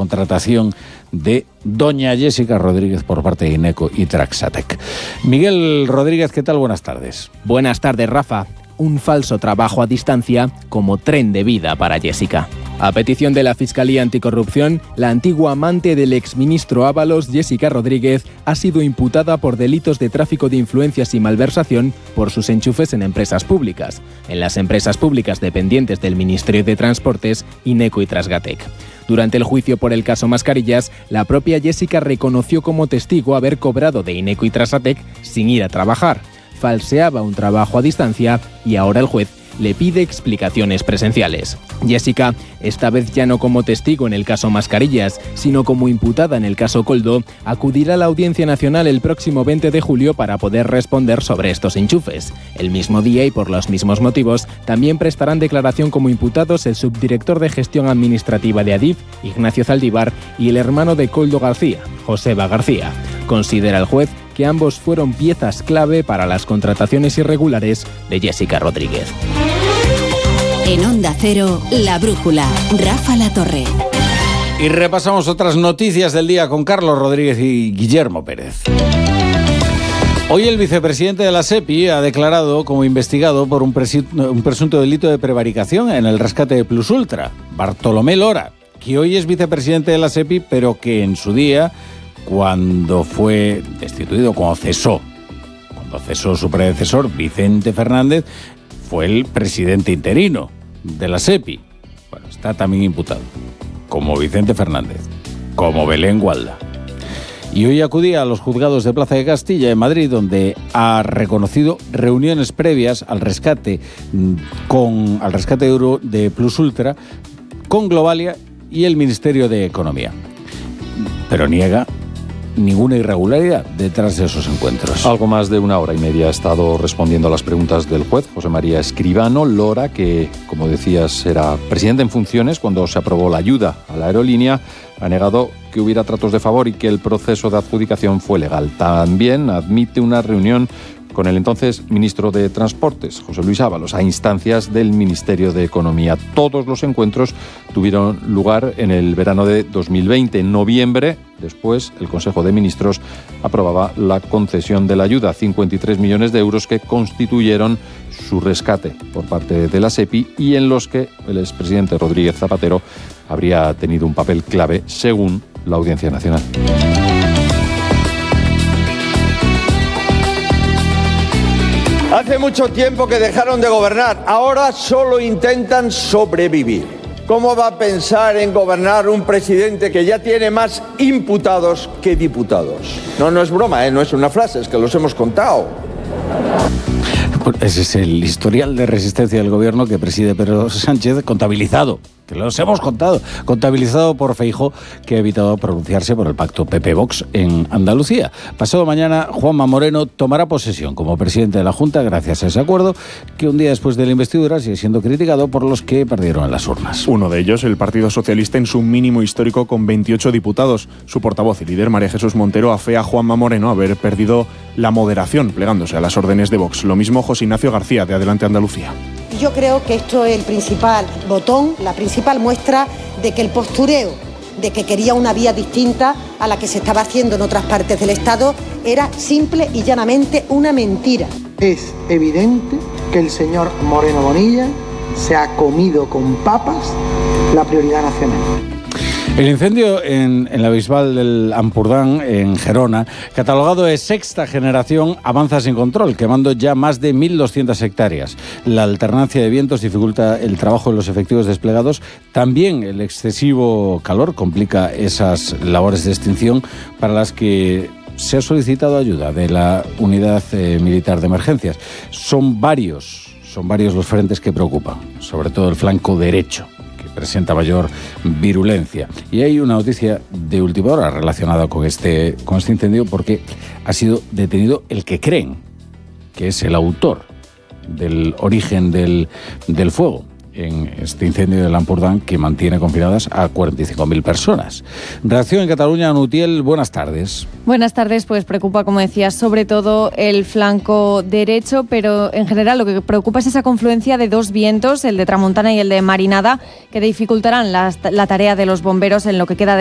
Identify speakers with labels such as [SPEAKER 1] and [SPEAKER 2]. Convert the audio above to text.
[SPEAKER 1] contratación de doña Jessica Rodríguez por parte de Ineco y Traxatec. Miguel Rodríguez, ¿qué tal? Buenas tardes.
[SPEAKER 2] Buenas tardes, Rafa. Un falso trabajo a distancia como tren de vida para Jessica. A petición de la Fiscalía Anticorrupción, la antigua amante del exministro Ábalos, Jessica Rodríguez, ha sido imputada por delitos de tráfico de influencias y malversación por sus enchufes en empresas públicas, en las empresas públicas dependientes del Ministerio de Transportes, Ineco y Traxatec. Durante el juicio por el caso Mascarillas, la propia Jessica reconoció como testigo haber cobrado de Ineco y Traxatec sin ir a trabajar. Falseaba un trabajo a distancia y ahora el juez le pide explicaciones presenciales. Jessica, esta vez ya no como testigo en el caso Mascarillas, sino como imputada en el caso Koldo, acudirá a la Audiencia Nacional el próximo 20 de julio para poder responder sobre estos enchufes. El mismo día y por los mismos motivos, también prestarán declaración como imputados el subdirector de Gestión Administrativa de Adif, Ignacio Zaldívar, y el hermano de Koldo García, Joseba García. Considera el juez que ambos fueron piezas clave para las contrataciones irregulares de Jessica Rodríguez.
[SPEAKER 3] En Onda Cero, La Brújula, Rafa Latorre.
[SPEAKER 1] Y repasamos otras noticias del día con Carlos Rodríguez y Guillermo Pérez. Hoy el vicepresidente de la SEPI ha declarado como investigado por un presunto delito de prevaricación en el rescate de Plus Ultra, Bartolomé Lora, que hoy es vicepresidente de la SEPI, pero que en su día, cuando fue destituido, cuando cesó su predecesor, Vicente Fernández, fue el presidente interino de la SEPI. Bueno, está también imputado, como Vicente Fernández, como Belén Gualda. Y hoy acudía a los juzgados de Plaza de Castilla, en Madrid, donde ha reconocido reuniones previas al rescate de Plus Ultra con Globalia y el Ministerio de Economía. Pero niega ninguna irregularidad detrás de esos encuentros.
[SPEAKER 4] Algo más de 1 hora y media ha estado respondiendo a las preguntas del juez José María Escribano. Lora, que, como decías, era presidente en funciones cuando se aprobó la ayuda a la aerolínea, ha negado que hubiera tratos de favor y que el proceso de adjudicación fue legal. También admite una reunión con el entonces ministro de Transportes, José Luis Ábalos, a instancias del Ministerio de Economía. Todos los encuentros tuvieron lugar en el verano de 2020. En noviembre, después, el Consejo de Ministros aprobaba la concesión de la ayuda, 53 millones de euros que constituyeron su rescate por parte de la SEPI y en los que el expresidente Rodríguez Zapatero habría tenido un papel clave, según la Audiencia Nacional.
[SPEAKER 5] Hace mucho tiempo que dejaron de gobernar, ahora solo intentan sobrevivir. ¿Cómo va a pensar en gobernar un presidente que ya tiene más imputados que diputados? No es broma, no es una frase, es que los hemos contado.
[SPEAKER 1] Ese es el historial de resistencia del gobierno que preside Pedro Sánchez, contabilizado, que los hemos contado, contabilizado por Feijóo, que ha evitado pronunciarse por el pacto PP-Vox en Andalucía. Pasado mañana, Juanma Moreno tomará posesión como presidente de la Junta gracias a ese acuerdo que un día después de la investidura sigue siendo criticado por los que perdieron en las urnas.
[SPEAKER 6] Uno de ellos, el Partido Socialista, en su mínimo histórico con 28 diputados. Su portavoz y líder, María Jesús Montero, afea a Juanma Moreno haber perdido la moderación plegándose a las órdenes de Vox. Lo mismo José Ignacio García, de Adelante Andalucía.
[SPEAKER 7] Yo creo que esto es el principal botón, la principal muestra de que el postureo de que quería una vía distinta a la que se estaba haciendo en otras partes del Estado era simple y llanamente una mentira.
[SPEAKER 8] Es evidente que el señor Moreno Bonilla se ha comido con papas la prioridad nacional.
[SPEAKER 1] El incendio en la Bisbal del Ampurdán, en Gerona, catalogado de sexta generación, avanza sin control, quemando ya más de 1.200 hectáreas. La alternancia de vientos dificulta el trabajo de los efectivos desplegados. También el excesivo calor complica esas labores de extinción para las que se ha solicitado ayuda de la Unidad Militar de Emergencias. Son varios los frentes que preocupan, sobre todo el flanco derecho, presenta mayor virulencia. Y hay una noticia de última hora relacionada con este incendio, porque ha sido detenido el que creen que es el autor del origen del fuego en este incendio del Ampurdán, que mantiene confinadas a 45.000 personas. Reacción en Cataluña, Nutiel, buenas tardes.
[SPEAKER 9] Buenas tardes, pues preocupa, como decías, sobre todo el flanco derecho, pero en general lo que preocupa es esa confluencia de dos vientos, el de tramontana y el de marinada, que dificultarán la tarea de los bomberos en lo que queda de